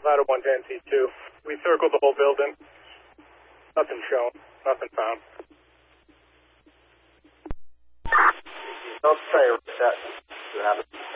Ladder 1 to NC2. We circled the whole building. Nothing shown. Nothing found. Don't say that.